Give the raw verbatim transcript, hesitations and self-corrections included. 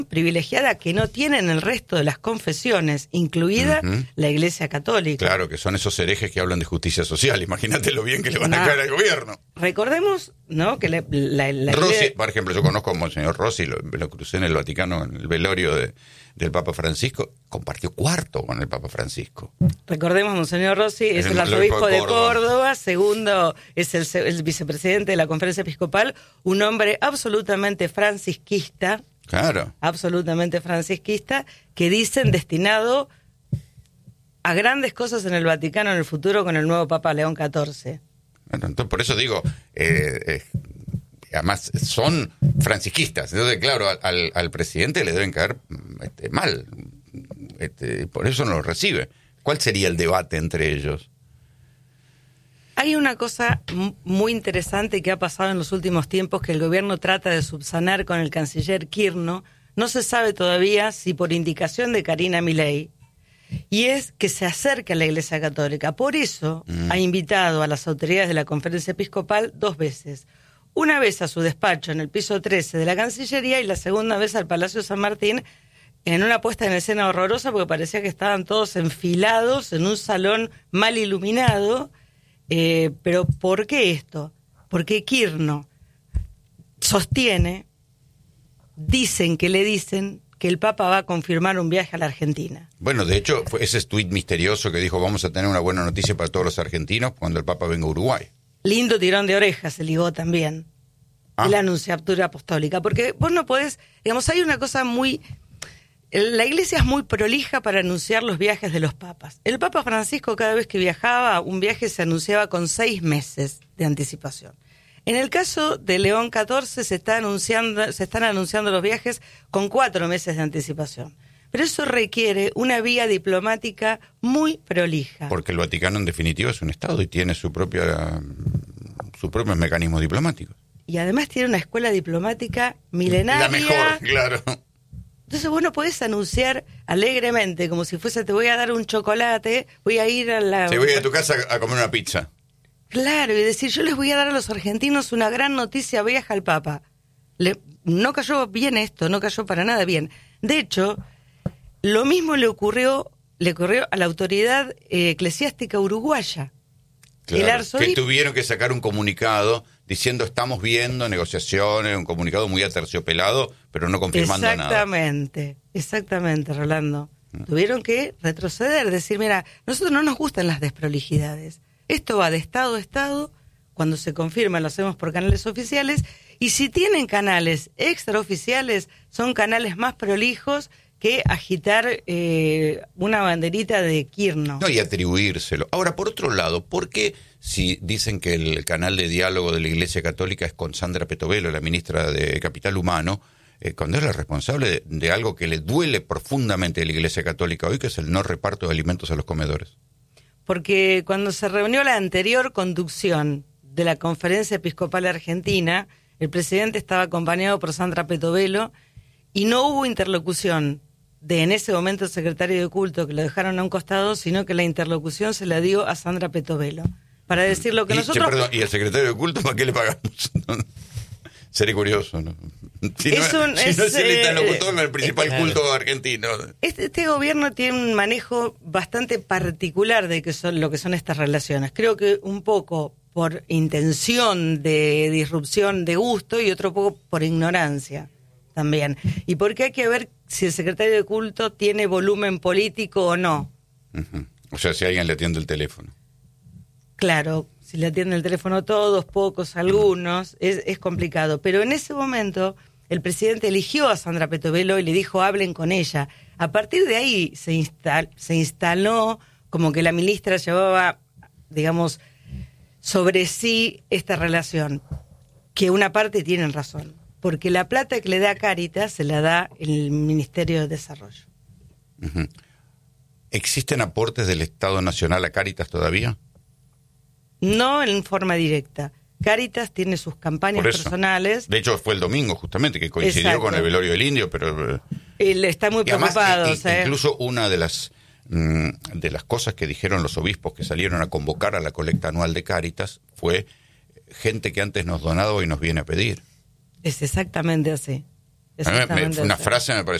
privilegiada que no tienen el resto de las confesiones, incluida uh-huh. la Iglesia Católica. Claro, que son esos herejes que hablan de justicia social. Imagínate lo bien que le van a Ah, caer al gobierno. Recordemos, ¿no?, que la, la, la Rossi, iglesia... por ejemplo, yo conozco a Monseñor Rossi, lo, lo crucé en el Vaticano, en el velorio de, del Papa Francisco, compartió cuarto con el Papa Francisco. Recordemos, Monseñor Rossi es El el arzobispo de Córdoba. Córdoba. Córdoba, segundo es el, el vicepresidente de la Conferencia Episcopal, un hombre absolutamente francisquista, Claro. absolutamente francisquista, que dicen destinado a grandes cosas en el Vaticano en el futuro con el nuevo Papa León catorce. Bueno, entonces, por eso digo, eh, eh, además son francisquistas. Entonces, claro, al, al presidente le deben caer este, mal. Este, por eso no lo recibe. ¿Cuál sería el debate entre ellos? Hay una cosa muy interesante que ha pasado en los últimos tiempos que el gobierno trata de subsanar con el canciller Kirchner. No se sabe todavía si por indicación de Karina Milei, y es que se acerque a la Iglesia Católica. Por eso mm. ha invitado a las autoridades de la Conferencia Episcopal dos veces. Una vez a su despacho en el piso trece de la Cancillería y la segunda vez al Palacio San Martín, en una puesta en escena horrorosa porque parecía que estaban todos enfilados en un salón mal iluminado. Eh, pero ¿por qué esto? Porque Kirchner sostiene, dicen que le dicen que el Papa va a confirmar un viaje a la Argentina. Bueno, de hecho, fue ese tuit misterioso que dijo vamos a tener una buena noticia para todos los argentinos cuando el Papa venga a Uruguay. Lindo tirón de orejas se ligó también. Ah. La anunciatura apostólica. Porque vos no podés, digamos, hay una cosa muy... La Iglesia es muy prolija para anunciar los viajes de los papas. El Papa Francisco, cada vez que viajaba, un viaje se anunciaba con seis meses de anticipación. En el caso de León catorce se está anunciando, se están anunciando los viajes con cuatro meses de anticipación. Pero eso requiere una vía diplomática muy prolija. Porque el Vaticano, en definitiva, es un Estado y tiene su propia, sus propios mecanismos diplomáticos. Y además tiene una escuela diplomática milenaria. La mejor, claro. Entonces vos no podés anunciar alegremente, como si fuese, te voy a dar un chocolate, voy a ir a la... Te voy a tu casa a comer una pizza. Claro, y decir, yo les voy a dar a los argentinos una gran noticia, viaja al Papa. Le, no cayó bien esto, no cayó para nada bien. De hecho, lo mismo le ocurrió, le ocurrió a la autoridad eh, eclesiástica uruguaya. Claro, el arzobispo... que tuvieron que sacar un comunicado diciendo estamos viendo negociaciones, un comunicado muy aterciopelado, pero no confirmando exactamente, nada. Exactamente, exactamente, Rolando. Mm. Tuvieron que retroceder, decir, mira, nosotros no nos gustan las desprolijidades. Esto va de Estado a Estado, cuando se confirma lo hacemos por canales oficiales, y si tienen canales extraoficiales, son canales más prolijos que agitar eh, una banderita de Kirchner. No, y atribuírselo. Ahora, por otro lado, ¿por qué si dicen que el canal de diálogo de la Iglesia Católica es con Sandra Petovelo, la ministra de Capital Humano, eh, cuando es la responsable de, de algo que le duele profundamente a la Iglesia Católica hoy, que es el no reparto de alimentos a los comedores? Porque cuando se reunió la anterior conducción de la Conferencia Episcopal Argentina, el presidente estaba acompañado por Sandra Petovelo y no hubo interlocución de en ese momento el secretario de culto, que lo dejaron a un costado, sino que la interlocución se la dio a Sandra Petovelo. Para decir lo que y, nosotros... Che, perdón, ¿y el secretario de culto para qué le pagamos? Sería curioso, ¿no? Si es no, un, si es, no es el eh, interlocutor, el principal eh, culto argentino. Este, este gobierno tiene un manejo bastante particular de que son, lo que son estas relaciones. Creo que un poco por intención de disrupción de gusto y otro poco por ignorancia también. Y porque hay que ver si el secretario de culto tiene volumen político o no. Uh-huh. O sea, si alguien le atiende el teléfono. Claro, si le atienden el teléfono todos, pocos, algunos, es, es complicado. Pero en ese momento el presidente eligió a Sandra Petovelo y le dijo hablen con ella. A partir de ahí se, instal, se instaló como que la ministra llevaba, digamos, sobre sí esta relación. Que una parte tienen razón, porque la plata que le da Cáritas se la da el Ministerio de Desarrollo. Uh-huh. ¿Existen aportes del Estado Nacional a Cáritas todavía? No en forma directa. Cáritas tiene sus campañas personales. De hecho, fue el domingo justamente que coincidió Exacto. con el velorio del Indio, pero él está muy preocupado. Además, ¿eh? Incluso una de las mm, de las cosas que dijeron los obispos que salieron a convocar a la colecta anual de Cáritas fue gente que antes nos donaba y nos viene a pedir. Es exactamente así. Exactamente. Una frase me pareció